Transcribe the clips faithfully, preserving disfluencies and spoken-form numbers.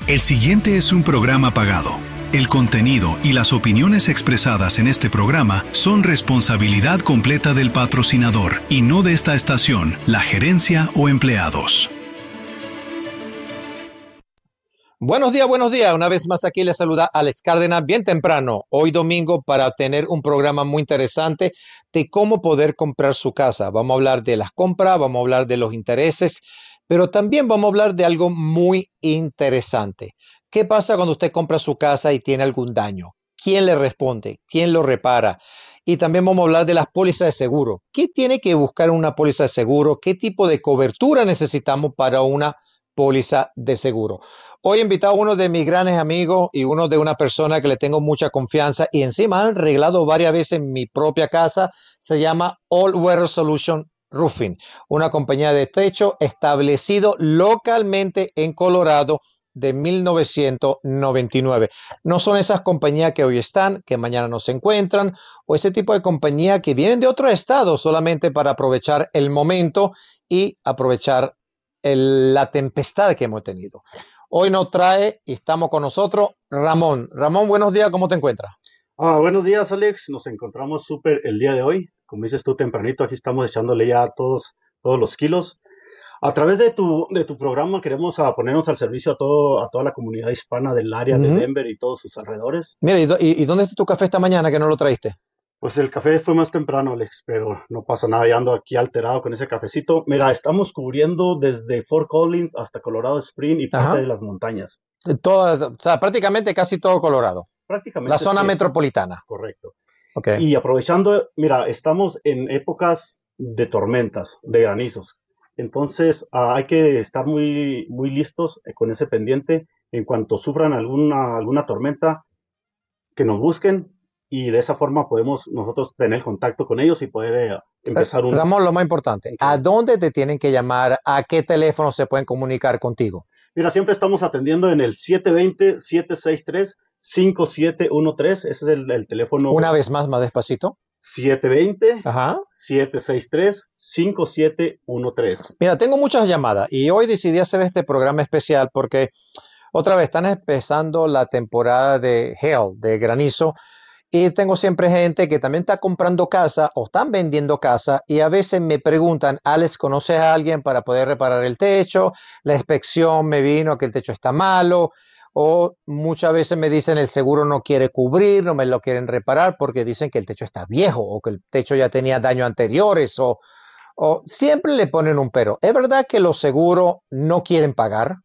El siguiente es un programa pagado. El contenido y las opiniones expresadas en este programa son responsabilidad completa del patrocinador y no de esta estación, la gerencia o empleados. Buenos días, buenos días. Una vez más aquí les saluda Alex Cárdenas bien temprano, hoy domingo, para tener un programa muy interesante de cómo poder comprar su casa. Vamos a hablar de las compras, vamos a hablar de los intereses, pero también vamos a hablar de algo muy interesante. ¿Qué pasa cuando usted compra su casa y tiene algún daño? ¿Quién le responde? ¿Quién lo repara? Y también vamos a hablar de las pólizas de seguro. ¿Qué tiene que buscar una póliza de seguro? ¿Qué tipo de cobertura necesitamos para una póliza de seguro? Hoy he invitado a uno de mis grandes amigos y uno de una persona que le tengo mucha confianza y encima han arreglado varias veces en mi propia casa. Se llama All Weather Solution Roofing, una compañía de techo establecido localmente en Colorado de mil novecientos noventa y nueve. No son esas compañías que hoy están, que mañana no se encuentran, o ese tipo de compañía que vienen de otro estado solamente para aprovechar el momento y aprovechar el, la tempestad que hemos tenido. Hoy nos trae y estamos con nosotros Ramón. Ramón, buenos días, ¿cómo te encuentras? Ah, buenos días, Alex. Nos encontramos súper el día de hoy. Como dices tú tempranito, aquí estamos echándole ya todos, todos los kilos. A través de tu, de tu programa queremos a ponernos al servicio a, todo, a toda la comunidad hispana del área uh-huh. de Denver y todos sus alrededores. Mira, ¿y, y, ¿y dónde está tu café esta mañana que no lo traíste? Pues el café fue más temprano, Alex, pero no pasa nada, ya ando aquí alterado con ese cafecito. Mira, estamos cubriendo desde Fort Collins hasta Colorado Springs y parte Ajá. de las montañas. Todo, o sea, prácticamente casi todo Colorado. Prácticamente. La zona sí. metropolitana. Correcto. Okay. Y aprovechando, mira, estamos en épocas de tormentas, de granizos. Entonces uh, hay que estar muy, muy listos eh, con ese pendiente. En cuanto sufran alguna, alguna tormenta, que nos busquen y de esa forma podemos nosotros tener contacto con ellos y poder eh, empezar un... Ramón, lo más importante, ¿a dónde te tienen que llamar? ¿A qué teléfono se pueden comunicar contigo? Mira, siempre estamos atendiendo en el siete dos cero, siete seis tres, cinco siete uno tres. Ese es el, el teléfono. Una vez más, más despacito. siete dos cero, siete seis tres, cinco siete uno tres. Mira, tengo muchas llamadas y hoy decidí hacer este programa especial porque otra vez están empezando la temporada de hail, de granizo. Y tengo siempre gente que también está comprando casa o están vendiendo casa y a veces me preguntan, Alex, ¿conoces a alguien para poder reparar el techo? La inspección me vino que el techo está malo, o muchas veces me dicen el seguro no quiere cubrir, no me lo quieren reparar porque dicen que el techo está viejo o que el techo ya tenía daños anteriores o, o siempre le ponen un pero. ¿Es verdad que los seguros no quieren pagar?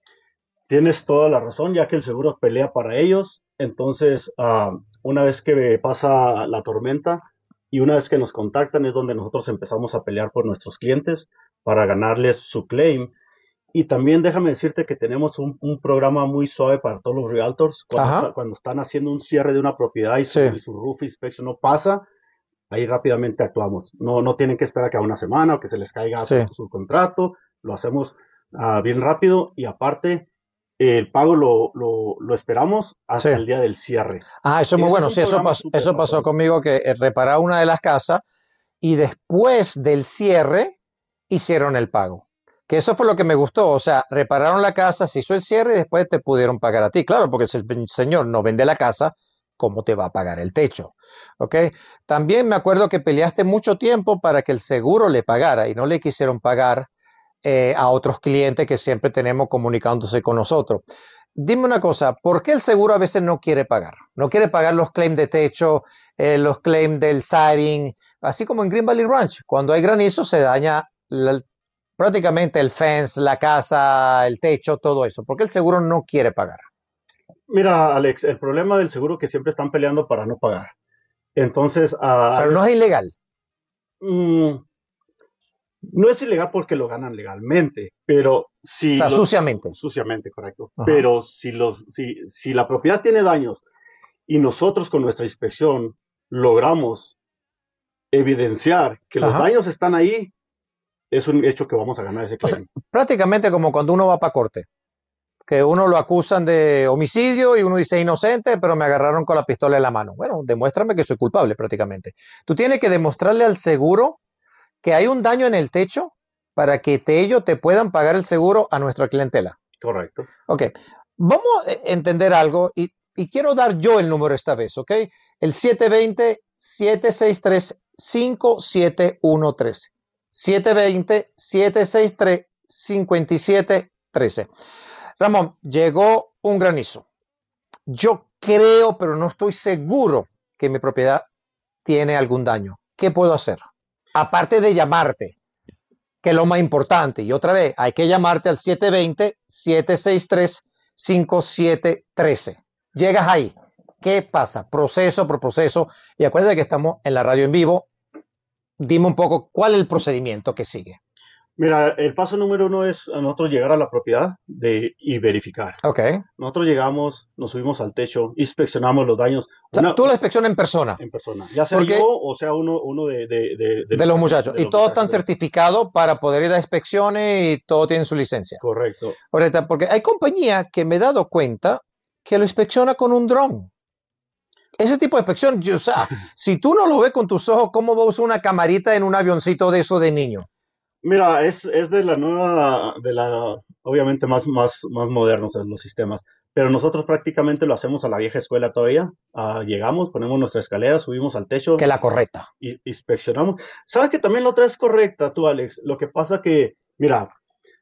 Tienes toda la razón, ya que el seguro pelea para ellos. Entonces, uh, una vez que pasa la tormenta y una vez que nos contactan es donde nosotros empezamos a pelear por nuestros clientes para ganarles su claim. Y también déjame decirte que tenemos un, un programa muy suave para todos los realtors. Cuando, está, cuando están haciendo un cierre de una propiedad y su, sí. y su roof inspection no pasa, ahí rápidamente actuamos. No, no tienen que esperar que a una semana o que se les caiga sí. su, su contrato. Lo hacemos uh, bien rápido y aparte... el pago lo, lo, lo esperamos hasta sí. el día del cierre. Ah, eso es muy eso bueno. Es sí, eso pasó, eso pasó conmigo, que reparaba una de las casas y después del cierre hicieron el pago. Que eso fue lo que me gustó. O sea, repararon la casa, se hizo el cierre y después te pudieron pagar a ti. Claro, porque si el señor no vende la casa, ¿cómo te va a pagar el techo? ¿Ok? También me acuerdo que peleaste mucho tiempo para que el seguro le pagara y no le quisieron pagar Eh, a otros clientes que siempre tenemos comunicándose con nosotros. Dime una cosa, ¿por qué el seguro a veces no quiere pagar? No quiere pagar los claims de techo, eh, los claims del siding, así como en Green Valley Ranch. Cuando hay granizo se daña la, prácticamente el fence, la casa, el techo, todo eso. ¿Por qué el seguro no quiere pagar? Mira, Alex, el problema del seguro es que siempre están peleando para no pagar. Entonces... Uh, Pero no es ilegal. Mmm... No es ilegal porque lo ganan legalmente, pero si... O sea, los, suciamente. Suciamente, correcto. Ajá. Pero si, los, si, si la propiedad tiene daños y nosotros con nuestra inspección logramos evidenciar que los Ajá. daños están ahí, es un hecho que vamos a ganar ese claim. O sea, prácticamente como cuando uno va para corte, que uno lo acusan de homicidio y uno dice inocente, pero me agarraron con la pistola en la mano. Bueno, demuéstrame que soy culpable prácticamente. Tú tienes que demostrarle al seguro que hay un daño en el techo para que te, ellos te puedan pagar el seguro a nuestra clientela. Correcto. Ok, Vamos a entender algo y, y quiero dar yo el número esta vez, ¿ok? El siete dos cero, siete seis tres, cinco siete uno tres. siete dos cero, siete seis tres, cinco siete uno tres. Ramón, llegó un granizo. Yo creo, pero no estoy seguro que mi propiedad tiene algún daño. ¿Qué puedo hacer? Aparte de llamarte, que es lo más importante. Y otra vez, hay que llamarte al siete dos cero, siete seis tres, cinco siete uno tres. Llegas ahí. ¿Qué pasa? Proceso por proceso. Y acuérdate que estamos en la radio en vivo. Dime un poco cuál es el procedimiento que sigue. Mira, el paso número uno es a nosotros llegar a la propiedad de, y verificar. Ok. Nosotros llegamos, nos subimos al techo, inspeccionamos los daños. O sea, Una- tú la inspección en persona. en persona. Ya sea Porque- yo o sea uno, uno de, de, de, De los muchachos. de Y los todos están muchachos. certificados para poder ir a inspecciones y todos tienen su licencia. Correcto. Ahorita, porque hay compañías que me he dado cuenta que lo inspecciona con un dron. Ese tipo de inspección, yo, o sea, si tú no lo ves con tus ojos, ¿cómo vas a usar una camarita en un avioncito de eso de niño? Mira, es, es de la nueva, de la, obviamente más, más, más modernos los sistemas, pero nosotros prácticamente lo hacemos a la vieja escuela todavía. Ah, llegamos, ponemos nuestra escalera, subimos al techo Que la correcta. y inspeccionamos. ¿Sabes que también la otra es correcta, tú, Alex? Lo que pasa que, mira,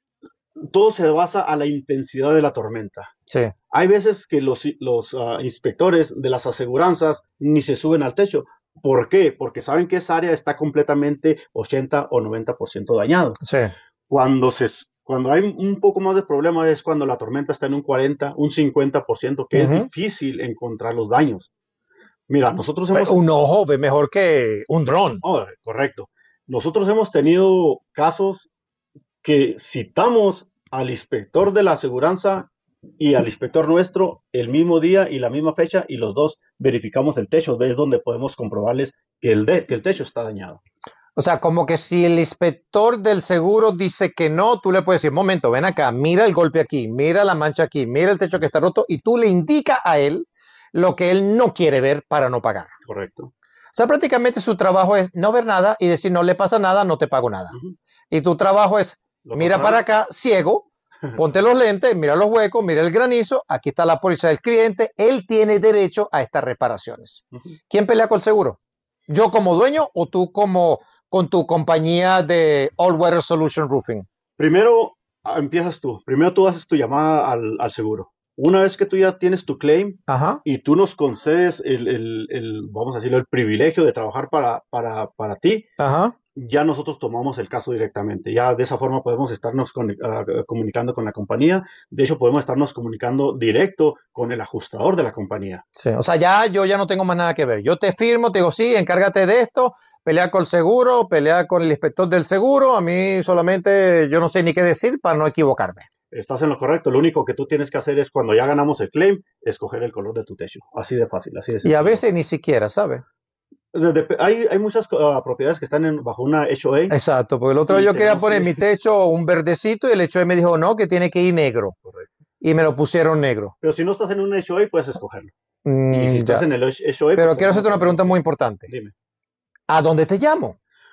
todo se basa a la intensidad de la tormenta. Sí. Hay veces que los, los ah, inspectores de las aseguranzas ni se suben al techo. ¿Por qué? Porque saben que esa área está completamente ochenta o noventa por ciento dañado. Sí. Cuando, se, cuando hay un poco más de problema es cuando la tormenta está en un cuarenta, un cincuenta por ciento, que Ujú. es difícil encontrar los daños. Mira, nosotros hemos... Un ojo ve mejor que un dron. Oh, correcto. Nosotros hemos tenido casos que citamos al inspector de la aseguranza y al inspector nuestro el mismo día y la misma fecha y los dos verificamos el techo. Es donde podemos comprobarles que el, de, que el techo está dañado. O sea, como que si el inspector del seguro dice que no, tú le puedes decir, momento, ven acá, mira el golpe aquí, mira la mancha aquí, mira el techo que está roto, y tú le indicas a él lo que él no quiere ver para no pagar. Correcto. O sea, prácticamente su trabajo es no ver nada y decir no le pasa nada, no te pago nada. Ujú. Y tu trabajo es Lo mira para contrario. acá, ciego, ponte los lentes, mira los huecos, mira el granizo, aquí está la póliza del cliente, él tiene derecho a estas reparaciones. Ujú. ¿Quién pelea con el seguro? ¿Yo como dueño o tú como con tu compañía de All Weather Solution Roofing? Primero ah, empiezas tú. Primero tú haces tu llamada al, al seguro. Una vez que tú ya tienes tu claim Ajá. y tú nos concedes el, el, el, vamos a decirlo, el privilegio de trabajar para, para, para ti, Ajá. ya nosotros tomamos el caso directamente. Ya de esa forma podemos estarnos con- ah, comunicando con la compañía. De hecho, podemos estarnos comunicando directo con el ajustador de la compañía. Sí, o sea, ya yo ya no tengo más nada que ver. Yo te firmo, te digo, sí, encárgate de esto, pelea con el seguro, pelea con el inspector del seguro. A mí solamente yo no sé ni qué decir para no equivocarme. Estás en lo correcto. Lo único que tú tienes que hacer es, cuando ya ganamos el claim, escoger el color de tu techo. Así de fácil, así de Y a sencillo. veces ni siquiera, ¿sabes? De- de- hay, hay muchas ah, propiedades que están en- bajo una H O A. Exacto, porque el otro Y día yo quería tenemos poner que- mi techo un verdecito y el hecho de me dijo, no, que tiene que ir negro. Correcto. Y me lo pusieron negro. Pero si no estás en un H O A, puedes escogerlo. Mm, Y si estás ya. en el H O A... Pero pues, quiero hacerte una podemos- pregunta muy importante. Dime. ¿A dónde te llamo?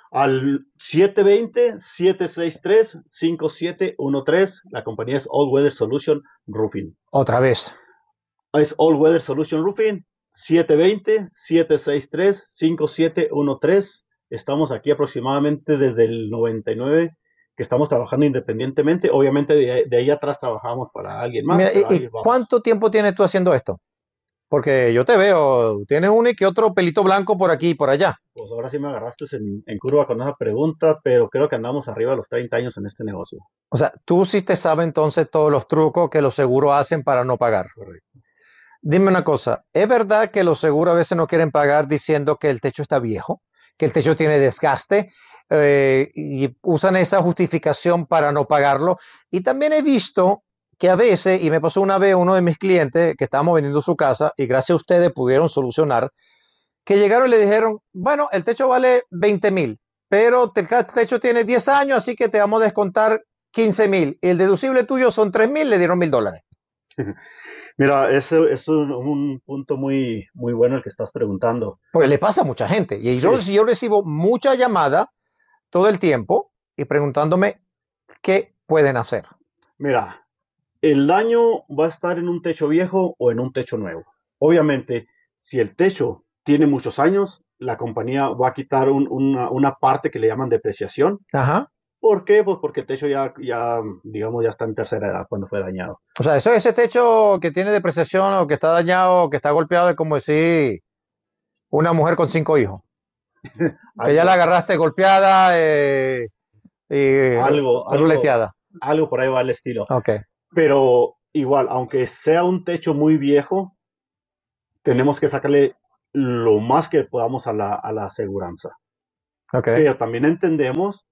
Al siete dos cero, siete seis tres, cinco siete uno tres. La compañía es All Weather Solution Roofing. Otra vez. Es All Weather Solution Roofing. siete dos cero, siete seis tres, cinco siete uno tres. Estamos aquí aproximadamente desde el noventa y nueve, que estamos trabajando independientemente. Obviamente de, de ahí atrás trabajamos para alguien más. Mira, pero ¿y, ahí y vamos. cuánto tiempo tienes tú haciendo esto? Porque yo te veo, tienes uno y que otro pelito blanco por aquí y por allá. Pues ahora sí me agarraste en, en curva con esa pregunta, pero creo que andamos arriba de los treinta años en este negocio. O sea, tú sí te sabes entonces todos los trucos que los seguros hacen para no pagar. Correcto. Dime una cosa, ¿es verdad que los seguros a veces no quieren pagar diciendo que el techo está viejo, que el techo tiene desgaste eh, y usan esa justificación para no pagarlo? Y también he visto que a veces, y me pasó una vez uno de mis clientes que estábamos vendiendo su casa y gracias a ustedes pudieron solucionar, que llegaron y le dijeron, bueno, el techo vale veinte mil, pero el techo tiene diez años, así que te vamos a descontar quince mil. Y el deducible tuyo son tres mil, le dieron mil dólares. Mira, ese es un, un punto muy, muy bueno el que estás preguntando. Porque le pasa a mucha gente. Y yo, Sí. yo recibo mucha llamada todo el tiempo y preguntándome qué pueden hacer. Mira, el daño va a estar en un techo viejo o en un techo nuevo. Obviamente, si el techo tiene muchos años, la compañía va a quitar un- una, una parte que le llaman depreciación. Ajá. ¿Por qué? Pues porque el techo ya, ya, digamos, ya está en tercera edad cuando fue dañado. O sea, eso, ese techo que tiene depreciación o que está dañado o que está golpeado es como decir una mujer con cinco hijos. Que ya Algo, la agarraste golpeada eh, y algo, algo, ruleteada. algo por ahí va el estilo. Ok, Pero igual, aunque sea un techo muy viejo, tenemos que sacarle lo más que podamos a la, a la aseguranza. ok, Pero también entendemos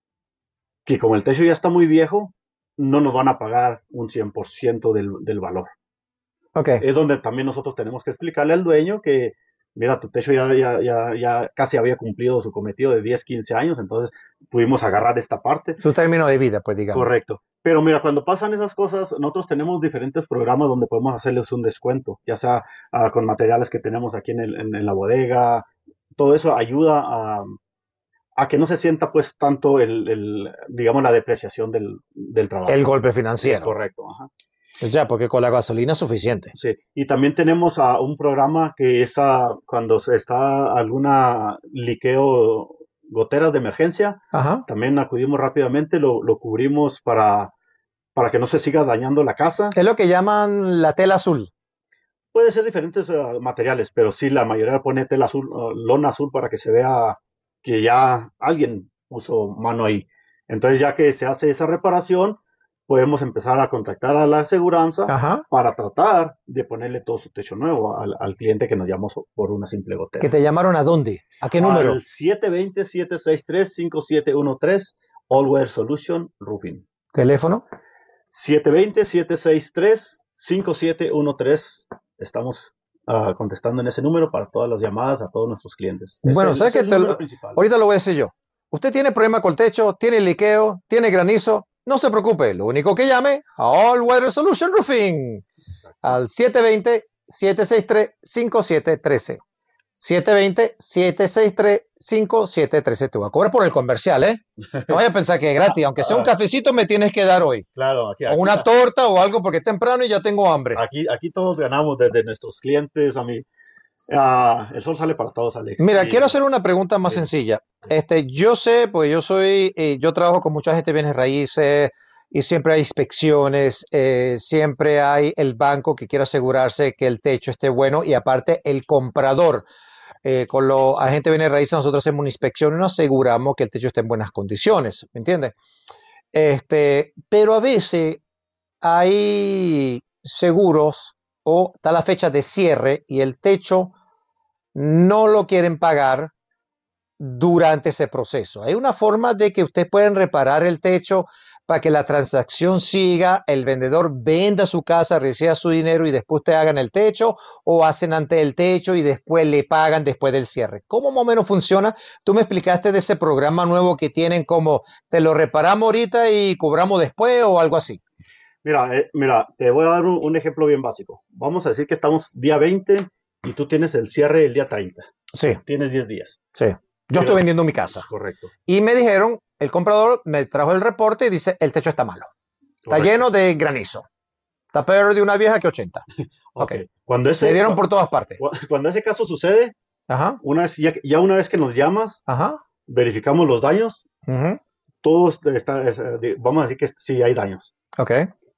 que como el techo ya está muy viejo, no nos van a pagar un cien por ciento del, del valor. ok. Es donde también nosotros tenemos que explicarle al dueño que, mira, tu techo ya, ya, ya, ya casi había cumplido su cometido de diez, quince años, entonces pudimos agarrar esta parte. Su término de vida, pues digamos. Correcto. Pero mira, cuando pasan esas cosas, nosotros tenemos diferentes programas donde podemos hacerles un descuento, ya sea ah, con materiales que tenemos aquí en, el- en- en la bodega. Todo eso ayuda a, a que no se sienta pues tanto el, el, digamos, la depreciación del, del trabajo. El golpe financiero. Correcto, ajá. Pues ya, porque con la gasolina es suficiente. Sí, y también tenemos a un programa que es a, cuando se está alguna liqueo, goteras de emergencia, Ajá. también acudimos rápidamente, lo, lo cubrimos para, para que no se siga dañando la casa. Es lo que llaman la tela azul. Puede ser diferentes eh, materiales, pero sí, la mayoría pone tela azul, eh, lona azul para que se vea que ya alguien puso mano ahí. Entonces, ya que se hace esa reparación, podemos empezar a contactar a la aseguranza Ajá. para tratar de ponerle todo su techo nuevo al, al cliente que nos llamó por una simple gotera. ¿Que te llamaron a dónde? ¿A qué número? Al siete dos cero, siete seis tres, cinco siete uno tres, All Weather Solution Roofing. ¿Teléfono? siete dos cero, siete seis tres, cinco siete uno tres. Estamos uh, contestando en ese número para todas las llamadas a todos nuestros clientes. Bueno, ¿sabes qué? Te lo, principal. Ahorita lo voy a decir yo. Usted tiene problema con el techo, tiene liqueo, tiene granizo, no se preocupe. Lo único que llame a All Weather Solution Roofing al siete dos cero, siete seis tres, cinco siete uno tres. siete dos cero, siete seis tres, cinco siete uno tres. Te voy a cobrar por el comercial, ¿eh? No vaya a pensar que es gratis. Aunque sea un cafecito, me tienes que dar hoy. Claro, aquí, O aquí, una torta o algo porque es temprano y ya tengo hambre. aquí, aquí todos ganamos desde nuestros clientes. A mí, uh, el sol sale para todos, Alex. Mira, y, quiero hacer una pregunta más sí. sencilla. Este, yo sé, pues yo soy, eh, yo trabajo con mucha gente de bienes raíces y siempre hay inspecciones, eh, siempre hay el banco que quiere asegurarse que el techo esté bueno y aparte el comprador. Eh, con los agentes de bienes raíces nosotros hacemos una inspección y nos aseguramos que el techo esté en buenas condiciones, ¿me entiendes? Este, pero a veces hay seguros o está la fecha de cierre y el techo no lo quieren pagar durante ese proceso. Hay una forma de que ustedes pueden reparar el techo para que la transacción siga, el vendedor venda su casa, reciba su dinero y después ustedes hagan el techo o hacen antes el techo y después le pagan después del cierre. ¿Cómo más o menos funciona? Tú me explicaste de ese programa nuevo que tienen como te lo reparamos ahorita y cobramos después o algo así. Mira, eh, mira, te voy a dar un, un ejemplo bien básico. Vamos a decir que estamos día veinte y tú tienes el cierre el día treinta. Sí. Tienes diez días. Sí. Yo estoy vendiendo mi casa. Correcto. Y me dijeron, el comprador me trajo el reporte y dice, el techo está malo. Está Correcto. lleno de granizo. Está peor de una vieja que ochenta. Ok. Okay. Cuando ese, Me dieron por todas partes. Cuando ese caso sucede, Ajá. una vez, ya, ya una vez que nos llamas, Ajá. verificamos los daños, Uh-huh. todos está, es, vamos a decir que sí hay daños. Ok.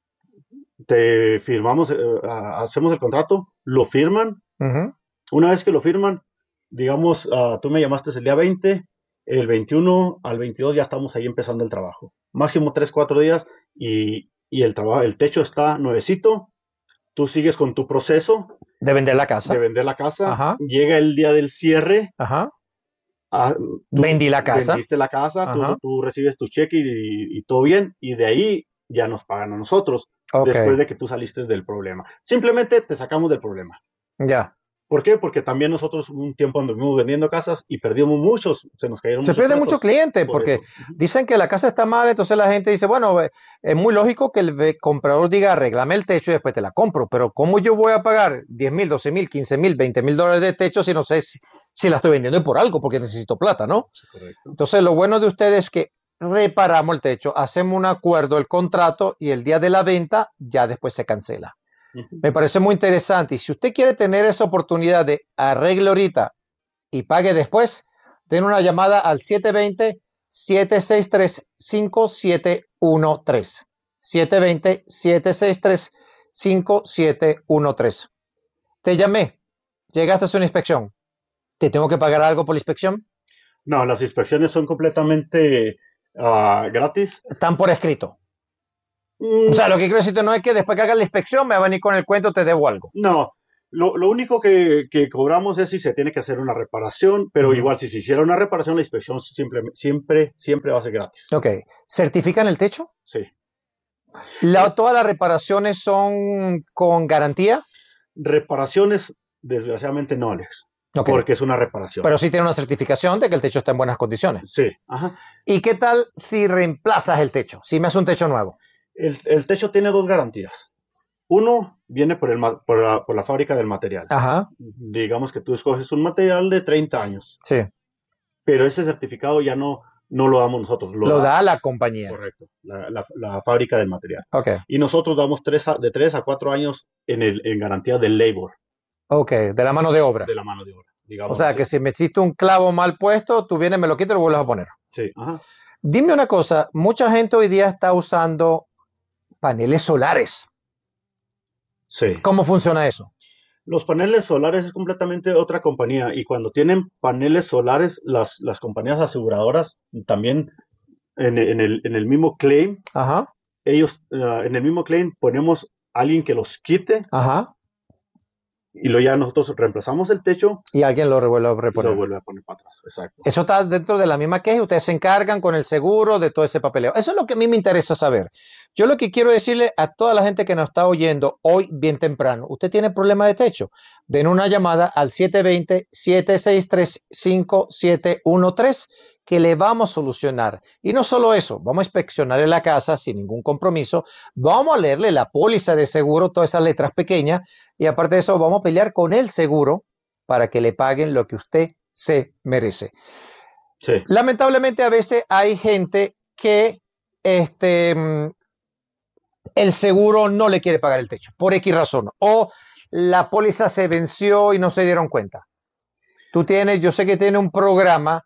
Te firmamos, eh, hacemos el contrato, lo firman. Uh-huh. Una vez que lo firman, digamos, uh, tú me llamaste el día veinte, el veintiuno al veintidós ya estamos ahí empezando el trabajo. Máximo tres, cuatro días y, y el trabajo, el techo está nuevecito. Tú sigues con tu proceso De vender la casa. de vender la casa. Ajá. Llega el día del cierre. Ajá. Ah, tú Vendí la casa. Vendiste la casa, tú, Ajá. tú recibes tu cheque y, y todo bien. Y de ahí ya nos pagan a nosotros. Ok. Después de que tú saliste del problema. Simplemente te sacamos del problema. Ya. ¿Por qué? Porque también nosotros un tiempo anduvimos vendiendo casas y perdimos muchos, se nos cayeron Se muchos pierde tratos. mucho cliente Por porque eso. dicen que la casa está mal, entonces la gente dice, bueno, eh, es muy lógico que el ve- comprador diga, arréglame el techo y después te la compro, pero ¿cómo yo voy a pagar diez mil, doce mil, quince mil, veinte mil dólares de techo si no sé si, si la estoy vendiendo por algo, porque necesito plata, ¿no? Correcto. Entonces lo bueno de ustedes es que reparamos el techo, hacemos un acuerdo, el contrato y el día de la venta ya después se cancela. Ujú. Me parece muy interesante y si usted quiere tener esa oportunidad de arregle ahorita y pague después, den una llamada al siete dos cero, siete seis tres, cinco siete uno tres. siete dos cero, siete seis tres, cinco siete uno tres. Te llamé, llegaste a hacer una inspección. ¿Te tengo que pagar algo por la inspección? No, las inspecciones son completamente ah, gratis. Están por escrito. Mm, O sea, lo que quiero decirte no es que después que hagas la inspección me va a venir con el cuento, te debo algo. no, lo, lo único que, que cobramos es si se tiene que hacer una reparación, pero Ujú. igual si se hiciera una reparación, la inspección siempre, siempre, siempre va a ser gratis. Ok. ¿Certifican el techo? Sí. La- ¿Todas las reparaciones son con garantía? Reparaciones, desgraciadamente no, Alex, Ok. porque es una reparación. Pero sí tiene una certificación de que el techo está en buenas condiciones. Sí, ajá. ¿Y qué tal si reemplazas el techo? Si me hace un techo nuevo. El, el techo tiene dos garantías. Uno viene por, el, ma- por, la, por la fábrica del material. Ajá. Digamos que tú escoges un material de treinta años, Sí. pero ese certificado ya no, no lo damos nosotros, lo, Lo da, da la compañía. correcto, la, la- la fábrica del material. Ok. Y nosotros damos tres a- de tres a cuatro años en, el, en garantía del labor, Ok. De la mano de obra. de la mano de obra, O digamos sea, así. que si me hiciste un clavo mal puesto, tú vienes, me lo quitas y lo vuelves a poner. Sí, ajá. Dime una cosa. Mucha gente hoy día está usando paneles solares. Sí. ¿Cómo funciona eso? Los paneles solares es completamente otra compañía y cuando tienen paneles solares, las, las compañías aseguradoras también en, en el, en el mismo claim, Ajá. ellos uh, en el mismo claim ponemos a alguien que los quite Ajá. y luego ya nosotros reemplazamos el techo Y alguien lo vuelve a y lo reponer. vuelve a poner para atrás. Exacto. Eso está dentro de la misma queja. Ustedes se encargan con el seguro de todo ese papeleo. Eso es lo que a mí me interesa saber. Yo lo que quiero decirle a toda la gente que nos está oyendo hoy bien temprano, usted tiene problemas de techo, den una llamada al siete dos cero, siete seis tres, cinco siete uno tres que le vamos a solucionar. Y no solo eso, vamos a inspeccionarle la casa sin ningún compromiso, vamos a leerle la póliza de seguro, todas esas letras pequeñas, y aparte de eso vamos a pelear con el seguro para que le paguen lo que usted se merece. Sí. Lamentablemente a veces hay gente que este, mm, el seguro no le quiere pagar el techo, por X razón, o la póliza se venció y no se dieron cuenta. Tú tienes, yo sé que tiene un programa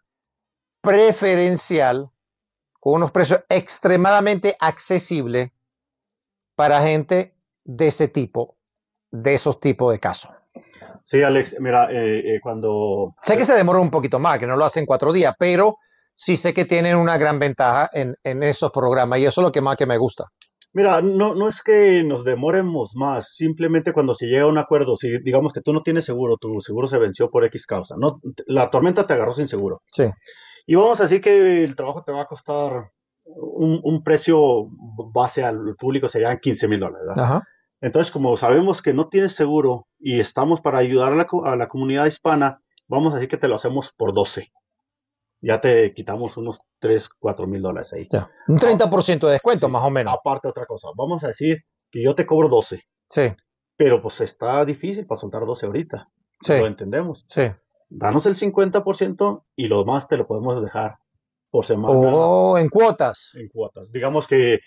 preferencial con unos precios extremadamente accesibles para gente de ese tipo, de esos tipos de casos. Sí, Alex, mira, eh, eh, cuando... Sé que se demora un poquito más, que no lo hacen cuatro días, pero sí sé que tienen una gran ventaja en, en esos programas y eso es lo que más que me gusta. Mira, no, no es que nos demoremos más, simplemente cuando se llega a un acuerdo, si digamos que tú no tienes seguro, tu seguro se venció por X causa, ¿no? La tormenta te agarró sin seguro. Sí. Y vamos a decir que el trabajo te va a costar un, un precio base al público, serían quince mil dólares, ¿verdad? Ajá. Entonces, como sabemos que no tienes seguro y estamos para ayudar a la, co- a la comunidad hispana, vamos a decir que te lo hacemos por doce. Ya te quitamos unos tres, cuatro mil dólares ahí. Ya. Un treinta por ciento de descuento, Sí. más o menos. Aparte, otra cosa, vamos a decir que yo te cobro doce, Sí, pero pues está difícil para soltar doce ahorita. sí, Lo entendemos. sí. Danos el cincuenta por ciento y lo más te lo podemos dejar por semana O en cuotas. en cuotas. Digamos que...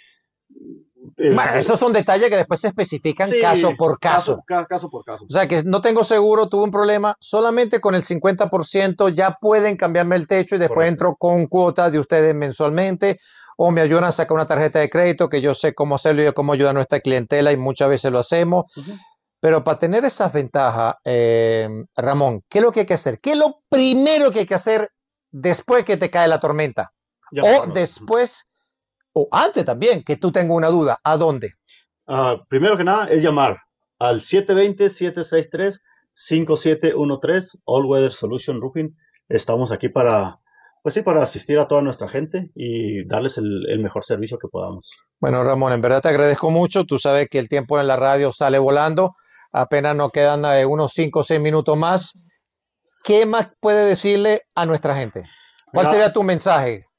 eh, Bueno, esos son detalles que después se especifican sí, caso por caso. ca- caso por caso. O sea, que no tengo seguro, tuve un problema, solamente con el cincuenta por ciento ya pueden cambiarme el techo y después Correcto. entro con cuotas de ustedes mensualmente o me ayudan a sacar una tarjeta de crédito que yo sé cómo hacerlo y cómo ayudar a nuestra clientela y muchas veces lo hacemos. Ujú. Pero para tener esas ventajas, eh, Ramón, ¿qué es lo que hay que hacer? ¿Qué es lo primero que hay que hacer después que te cae la tormenta? Ya O pasaron. después, o antes también, que tú tengas una duda, ¿a dónde? Ah, primero que nada es llamar al siete dos cero, siete seis tres, cinco siete uno tres, All Weather Solution Roofing. Estamos aquí para, pues sí, para asistir a toda nuestra gente y darles el, el mejor servicio que podamos. Bueno, Ramón, en verdad te agradezco mucho. Tú sabes que el tiempo en la radio sale volando. Apenas nos quedan eh, unos cinco o seis minutos más. ¿Qué más puede decirle a nuestra gente? ¿Cuál Mira, sería tu mensaje?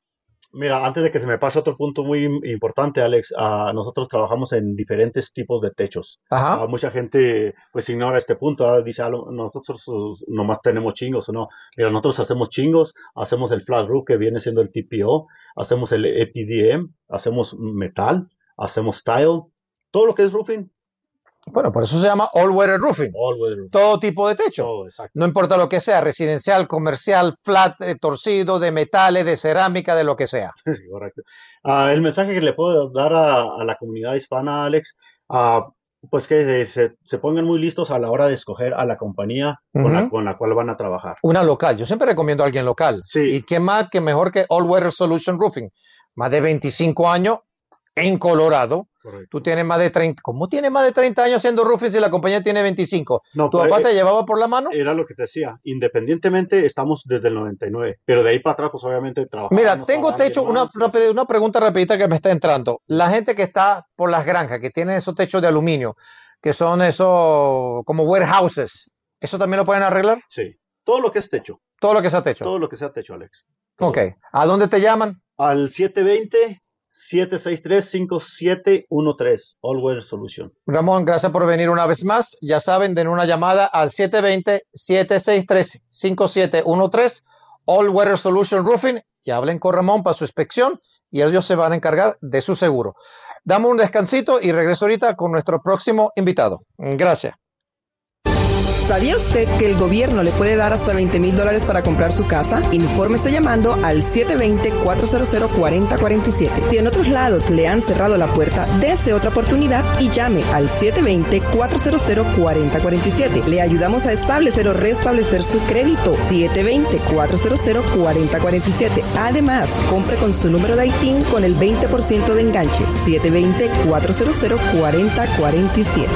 Mira, antes de que se me pase otro punto muy im- importante, Alex, ah, nosotros trabajamos en diferentes tipos de techos. Ah, Ajá. mucha gente pues ignora este punto, ah, dice, "Ah, lo- nosotros uh, nomás tenemos chingos o no. Mira, nosotros hacemos chingos, hacemos el flat roof que viene siendo el T P O, hacemos el E P D M, hacemos metal, hacemos tile, todo lo que es roofing, Bueno, por eso se llama all weather roofing. all weather roofing, Todo tipo de techo. todo, exacto. No importa lo que sea, residencial, comercial, flat, eh, torcido, de metales, de cerámica, de lo que sea. Sí, correcto. Ah, el mensaje que le puedo dar a, a la comunidad hispana, Alex, ah, pues que se, se pongan muy listos a la hora de escoger a la compañía con la, Ujú. con la cual van a trabajar. Una local. Yo siempre recomiendo a alguien local. Sí, ¿Y qué más que mejor que All Weather Solution Roofing? Más de veinticinco años en Colorado. Tú correcto. tienes más de treinta. ¿Cómo tienes más de treinta años haciendo roofing si la compañía tiene veinticinco? No, ¿Tu pues, papá eh, te llevaba por la mano? era lo que te decía. Independientemente, estamos desde el noventa y nueve, pero de ahí para atrás, pues obviamente Mira, trabajábamos tengo para alguien techo, una, más. y- una pregunta rapidita que me está entrando. La gente que está por las granjas, que tiene esos techos de aluminio, que son esos como warehouses, ¿eso también lo pueden arreglar? Sí, todo lo que es techo, Todo lo que sea techo. todo lo que sea techo, Alex. Ok. Todo. ¿A dónde te llaman? Al siete dos cero, siete seis tres, cinco siete uno tres, All Weather Solution. Ramón, gracias por venir una vez más. Ya saben, den una llamada al siete dos cero, siete seis tres, cinco siete uno tres, All Weather Solution Roofing, y hablen con Ramón para su inspección y ellos se van a encargar de su seguro. Damos un descansito y regreso ahorita con nuestro próximo invitado. Gracias. ¿Sabía usted que el gobierno le puede dar hasta veinte mil dólares para comprar su casa? Infórmese llamando al siete dos cero, cuatro cero cero, cuatro cero cuatro siete. Si en otros lados le han cerrado la puerta, dése otra oportunidad y llame al siete dos cero, cuatro cero cero, cuatro cero cuatro siete. Le ayudamos a establecer o restablecer su crédito. siete dos cero, cuatro cero cero, cuatro cero cuatro siete. Además, compre con su número de I T I N con el veinte por ciento de enganche. siete dos cero, cuatro cero cero, cuatro cero cuatro siete.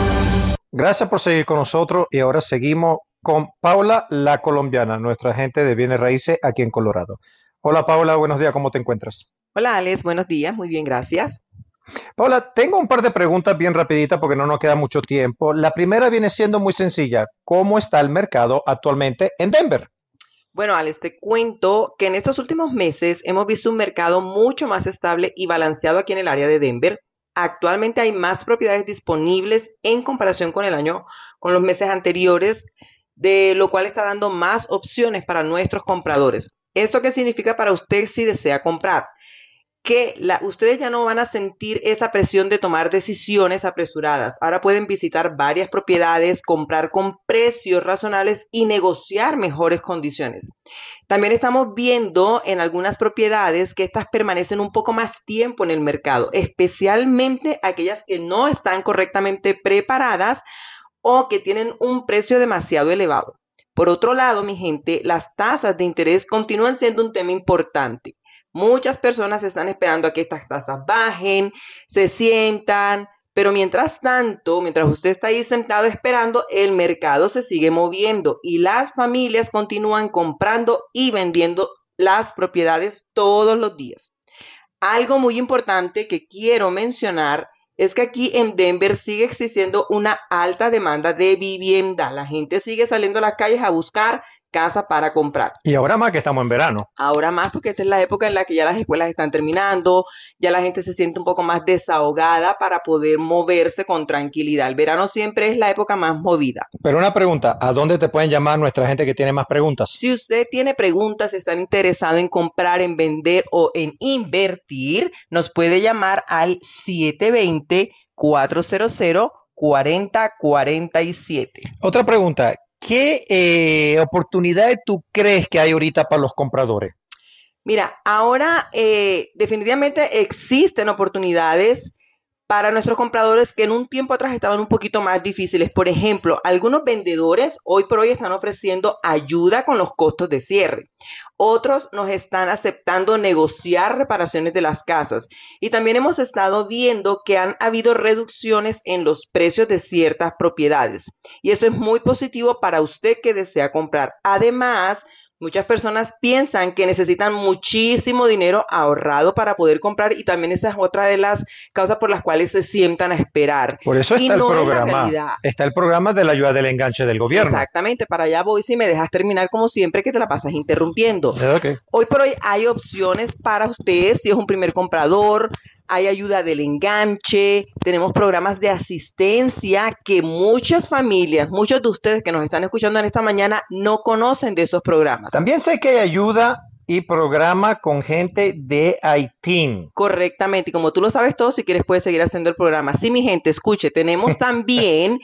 Gracias por seguir con nosotros y ahora seguimos con Paula, la colombiana, nuestra agente de bienes raíces aquí en Colorado. Hola Paula, buenos días, ¿cómo te encuentras? Hola Alex, buenos días, muy bien, gracias. Paula, tengo un par de preguntas bien rapiditas porque no nos queda mucho tiempo. La primera viene siendo muy sencilla. ¿Cómo está el mercado actualmente en Denver? Bueno, Alex, te cuento que en estos últimos meses hemos visto un mercado mucho más estable y balanceado aquí en el área de Denver. Actualmente hay más propiedades disponibles en comparación con el año, con los meses anteriores, de lo cual está dando más opciones para nuestros compradores. ¿Eso qué significa para usted si desea comprar? Que la, ustedes ya no van a sentir esa presión de tomar decisiones apresuradas. Ahora pueden visitar varias propiedades, comprar con precios razonables y negociar mejores condiciones. También estamos viendo en algunas propiedades que estas permanecen un poco más tiempo en el mercado, especialmente aquellas que no están correctamente preparadas o que tienen un precio demasiado elevado. Por otro lado, mi gente, las tasas de interés continúan siendo un tema importante. Muchas personas están esperando a que estas tasas bajen, se sientan, pero mientras tanto, mientras usted está ahí sentado esperando, el mercado se sigue moviendo y las familias continúan comprando y vendiendo las propiedades todos los días. Algo muy importante que quiero mencionar es que aquí en Denver sigue existiendo una alta demanda de vivienda. La gente sigue saliendo a las calles a buscar casa para comprar. Y ahora más que estamos en verano. Ahora más porque esta es la época en la que ya las escuelas están terminando, ya la gente se siente un poco más desahogada para poder moverse con tranquilidad. El verano siempre es la época más movida. Pero una pregunta, ¿a dónde te pueden llamar nuestra gente que tiene más preguntas? Si usted tiene preguntas, si están interesados en comprar, en vender o en invertir, nos puede llamar al siete dos cero, cuatro cero cero, cuatro cero cuatro siete. Otra pregunta, ¿qué eh, oportunidades tú crees que hay ahorita para los compradores? Mira, ahora eh, definitivamente existen oportunidades para nuestros compradores que en un tiempo atrás estaban un poquito más difíciles. Por ejemplo, algunos vendedores hoy por hoy están ofreciendo ayuda con los costos de cierre. Otros nos están aceptando negociar reparaciones de las casas. Y también hemos estado viendo que han habido reducciones en los precios de ciertas propiedades. Y eso es muy positivo para usted que desea comprar. Además, Muchas personas piensan que necesitan muchísimo dinero ahorrado para poder comprar y también esa es otra de las causas por las cuales se sientan a esperar. Por eso está y el no programa. Está el programa de la ayuda del enganche del gobierno. Exactamente, para allá voy si me dejas terminar como siempre que te la pasas interrumpiendo. Okay. Hoy por hoy hay opciones para ustedes si es un primer comprador. Hay ayuda del enganche, tenemos programas de asistencia que muchas familias, muchos de ustedes que nos están escuchando en esta mañana no conocen de esos programas. También sé que hay ayuda y programa con gente de Haití. Correctamente, y como tú lo sabes todo, si quieres puedes seguir haciendo el programa. Sí, mi gente, escuche, tenemos también,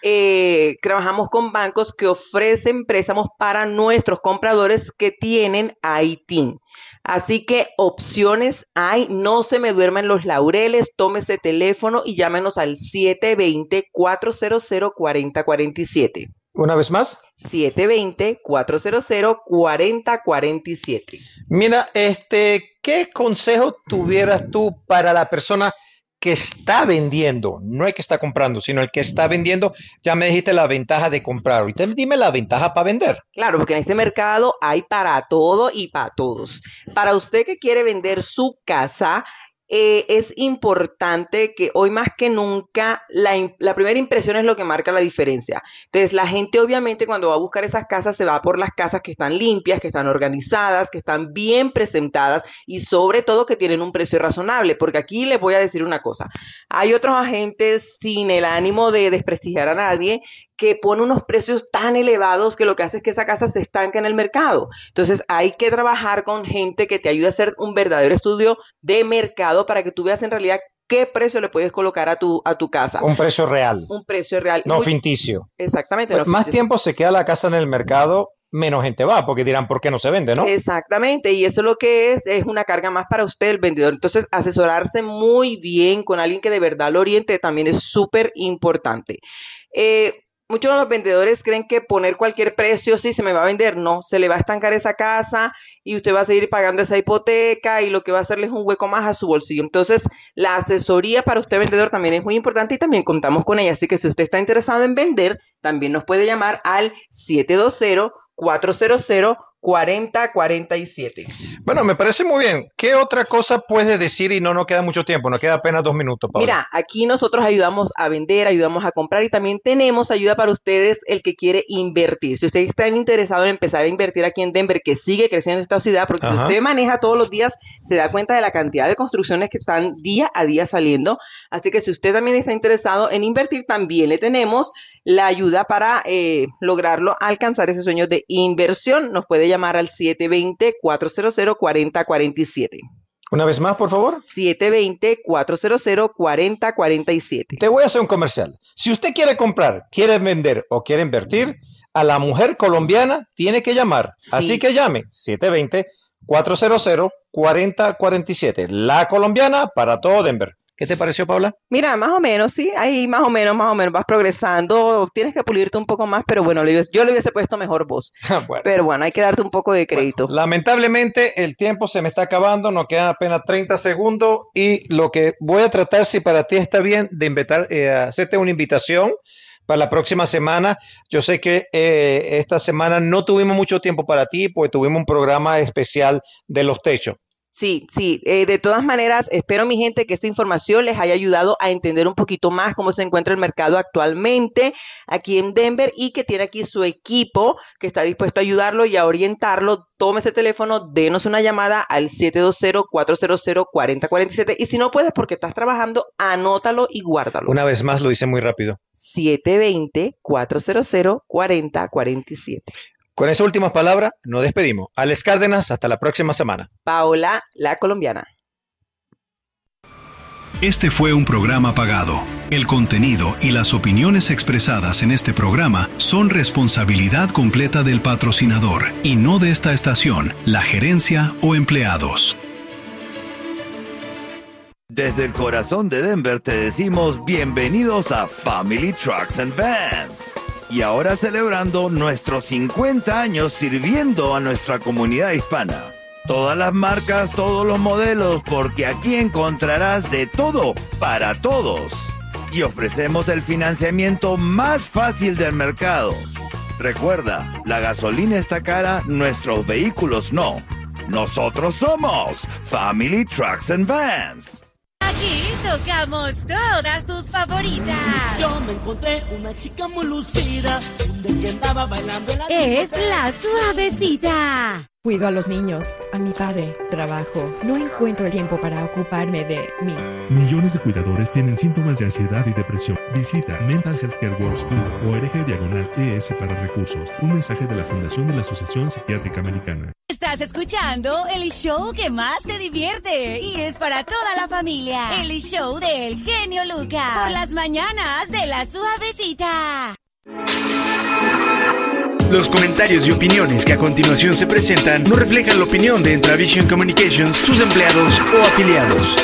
eh, trabajamos con bancos que ofrecen préstamos para nuestros compradores que tienen Haití. Así que opciones hay, no se me duerman los laureles, tome ese teléfono y llámenos al siete dos cero, cuatro cero cero, cuatro cero cuatro siete. ¿Una vez más? siete dos cero, cuatro cero cero, cuatro cero cuatro siete. Mira, este, ¿qué consejo tuvieras tú para la persona que está vendiendo? No el que está comprando, sino el que está vendiendo. Ya me dijiste la ventaja de comprar. Ahorita dime la ventaja para vender. Claro, porque en este mercado hay para todo y para todos. Para usted que quiere vender su casa, eh, es importante que hoy más que nunca la, la primera impresión es lo que marca la diferencia. Entonces, la gente obviamente cuando va a buscar esas casas se va por las casas que están limpias, que están organizadas, que están bien presentadas y sobre todo que tienen un precio razonable. Porque aquí les voy a decir una cosa. Hay otros agentes sin el ánimo de desprestigiar a nadie que pone unos precios tan elevados que lo que hace es que esa casa se estanque en el mercado. Entonces hay que trabajar con gente que te ayude a hacer un verdadero estudio de mercado para que tú veas en realidad qué precio le puedes colocar a tu, a tu casa. Un precio real. Un precio real. No Muy, ficticio. Exactamente. Pues no más ficticio. tiempo se queda la casa en el mercado, menos gente va, porque dirán, ¿por qué no se vende, no? Exactamente, y eso lo que es, es una carga más para usted, el vendedor. Entonces, asesorarse muy bien con alguien que de verdad lo oriente también es súper importante. Eh, Muchos de los vendedores creen que poner cualquier precio, sí, se me va a vender. No, se le va a estancar esa casa y usted va a seguir pagando esa hipoteca y lo que va a hacerle es un hueco más a su bolsillo. Entonces, la asesoría para usted vendedor también es muy importante y también contamos con ella. Así que si usted está interesado en vender, también nos puede llamar al siete dos cero, cuatro cero cero, cuatro cero cuatro siete. Bueno, me parece muy bien. ¿Qué otra cosa puedes decir? Y no nos queda mucho tiempo, nos queda apenas dos minutos, Paula. Mira, aquí nosotros ayudamos a vender, ayudamos a comprar y también tenemos ayuda para ustedes el que quiere invertir. Si ustedes están interesados en empezar a invertir aquí en Denver, que sigue creciendo esta ciudad, porque Ajá. si usted maneja todos los días, se da cuenta de la cantidad de construcciones que están día a día saliendo. Así que si usted también está interesado en invertir, también le tenemos la ayuda para eh, lograrlo, alcanzar ese sueño de inversión. Nos puede llamar al siete dos cero, cuatro cero cero, cuatro cero cuatro siete. Una vez más, por favor. siete dos cero, cuatro cero cero, cuatro cero cuatro siete. Te voy a hacer un comercial. Si usted quiere comprar, quiere vender o quiere invertir, a la mujer colombiana tiene que llamar. Sí. Así que llame siete dos cero, cuatro cero cero, cuatro cero cuatro siete. La colombiana para todo Denver. ¿Qué te pareció, Paula? Mira, más o menos, sí, ahí más o menos, más o menos, vas progresando, tienes que pulirte un poco más, pero bueno, yo le hubiese puesto mejor voz. Bueno. Pero bueno, hay que darte un poco de crédito. Bueno, lamentablemente el tiempo se me está acabando, nos quedan apenas treinta segundos y lo que voy a tratar, si para ti está bien, de invitar, eh, hacerte una invitación para la próxima semana. Yo sé que eh, esta semana no tuvimos mucho tiempo para ti, pues tuvimos un programa especial de los techos. Sí, sí, eh, de todas maneras, espero mi gente que esta información les haya ayudado a entender un poquito más cómo se encuentra el mercado actualmente aquí en Denver y que tiene aquí su equipo que está dispuesto a ayudarlo y a orientarlo. Tome ese teléfono, denos una llamada al siete dos cero, cuatro cero cero, cuatro cero cuatro siete y si no puedes porque estás trabajando, anótalo y guárdalo. Una vez más, lo hice muy rápido. siete dos cero, cuatro cero cero, cuatro cero cuatro siete. Con esas últimas palabras, nos despedimos. Alex Cárdenas, hasta la próxima semana. Paola, la colombiana. Este fue un programa pagado. El contenido y las opiniones expresadas en este programa son responsabilidad completa del patrocinador y no de esta estación, la gerencia o empleados. Desde el corazón de Denver te decimos bienvenidos a Family Trucks and Vans. Y ahora celebrando nuestros cincuenta años sirviendo a nuestra comunidad hispana. Todas las marcas, todos los modelos, porque aquí encontrarás de todo para todos. Y ofrecemos el financiamiento más fácil del mercado. Recuerda, la gasolina está cara, nuestros vehículos no. Nosotros somos Family Trucks and Vans. Aquí tocamos todas tus favoritas. Yo me encontré una chica muy lucida, de que andaba bailando en la Es La Suavecita. Cuido a los niños, a mi padre, trabajo. No encuentro el tiempo para ocuparme de mí. Millones de cuidadores tienen síntomas de ansiedad y depresión. Visita mental health care works punto org diagonal E S para recursos. Un mensaje de la Fundación de la Asociación Psiquiátrica Americana. Estás escuchando el show que más te divierte y es para toda la familia. El show del genio Lucas. Por las mañanas de La Suavecita. Los comentarios y opiniones que a continuación se presentan no reflejan la opinión de Entravision Communications, sus empleados o afiliados.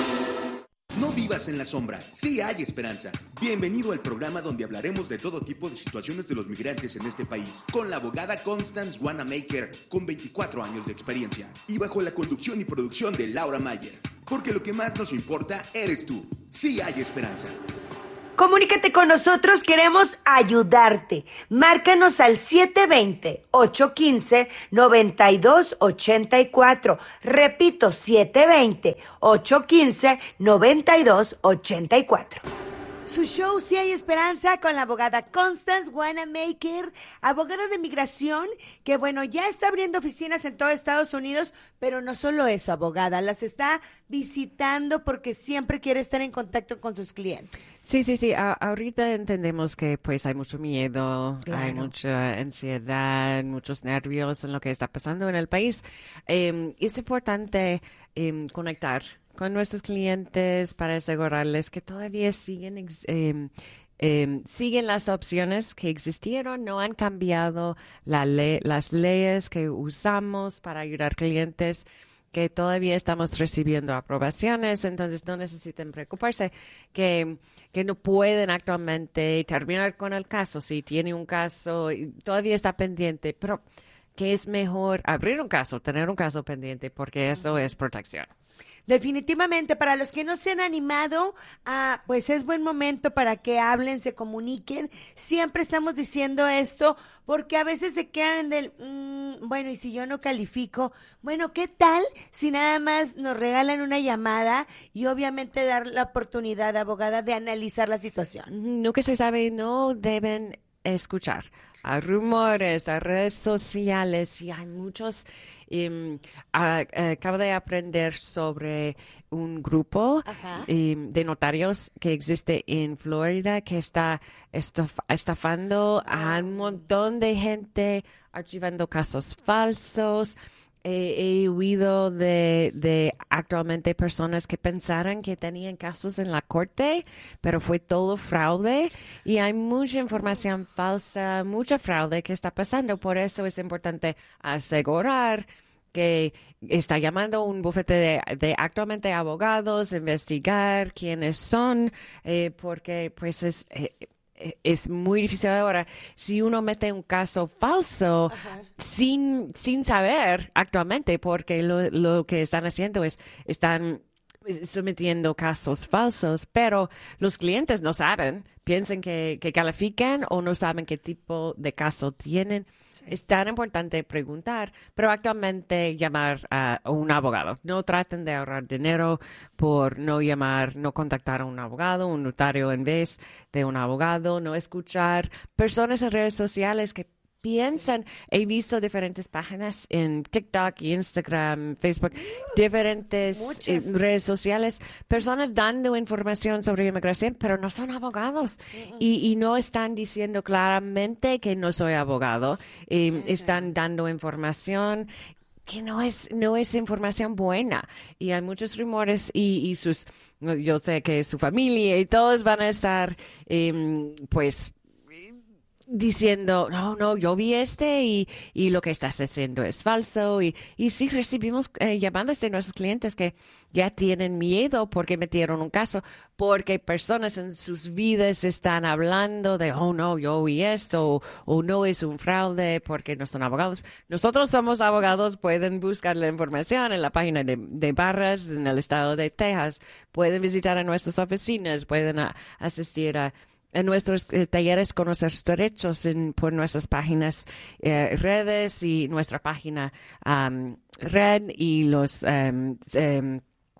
No vivas en la sombra, sí hay esperanza. Bienvenido al programa donde hablaremos de todo tipo de situaciones de los migrantes en este país, con la abogada Constance Wanamaker, con veinticuatro años de experiencia, y bajo la conducción y producción de Laura Mayer. Porque lo que más nos importa eres tú. Sí hay esperanza. Comunícate con nosotros, queremos ayudarte. Márcanos al siete dos cero, ocho uno cinco, nueve dos ocho cuatro. Repito, siete dos cero, ocho uno cinco, nueve dos ocho cuatro. Su show Sí hay esperanza con la abogada Constance Wanamaker, abogada de migración, que bueno, ya está abriendo oficinas en todo Estados Unidos, pero no solo eso, abogada, las está visitando porque siempre quiere estar en contacto con sus clientes. Sí, sí, sí, a- ahorita entendemos que pues hay mucho miedo, Claro. hay mucha ansiedad, muchos nervios en lo que está pasando en el país. Eh, es importante eh, conectar con nuestros clientes para asegurarles que todavía siguen ex- eh, eh, siguen las opciones que existieron, no han cambiado la ley, las leyes que usamos para ayudar clientes, que todavía estamos recibiendo aprobaciones, entonces no necesitan preocuparse que, que no pueden actualmente terminar con el caso. Si tiene un caso, y todavía está pendiente, pero que es mejor abrir un caso, tener un caso pendiente, porque eso es protección. Definitivamente, para los que no se han animado, ah, pues es buen momento para que hablen, se comuniquen. Siempre estamos diciendo esto porque a veces se quedan del, mmm, bueno, y si yo no califico, bueno, ¿qué tal si nada más nos regalan una llamada y obviamente dar la oportunidad, abogada, de analizar la situación? Nunca se sabe, no deben escuchar a rumores, a redes sociales, y hay muchos. Um, a- acabo de aprender sobre un grupo Ajá. um, de notarios que existe en Florida que está estof- estafando a un montón de gente, archivando casos falsos. He, he oído de, de actualmente personas que pensaran que tenían casos en la corte, pero fue todo fraude y hay mucha información falsa, mucha fraude que está pasando. Por eso es importante asegurar que está llamando un bufete de, de actualmente abogados, investigar quiénes son, eh, porque pues es... eh, es muy difícil ahora. Si uno mete un caso falso sin, sin saber actualmente, porque lo, lo que están haciendo es, están sometiendo casos falsos, pero los clientes no saben, piensan que, que califican o no saben qué tipo de caso tienen. Sí. Es tan importante preguntar, pero actualmente llamar a un abogado. No traten de ahorrar dinero por no llamar, no contactar a un abogado, un notario en vez de un abogado, no escuchar personas en redes sociales que piensan. He visto diferentes páginas en TikTok, Instagram, Facebook, diferentes eh, redes sociales, personas dando información sobre inmigración, pero no son abogados uh-uh. y, y no están diciendo claramente que no soy abogado. Eh, uh-huh. Están dando información que no es no es información buena y hay muchos rumores y, y sus yo sé que su familia y todos van a estar eh, pues diciendo, no, no, yo vi este y, y lo que estás haciendo es falso. Y, y sí recibimos eh, llamadas de nuestros clientes que ya tienen miedo porque metieron un caso, porque personas en sus vidas están hablando de, oh, no, yo vi esto, o, o no es un fraude porque no son abogados. Nosotros somos abogados, pueden buscar la información en la página de, de Barras en el estado de Texas, pueden visitar a nuestras oficinas, pueden a, asistir a en nuestros eh, talleres conocer sus derechos en, por nuestras páginas eh, redes y nuestra página um, red y los um, um,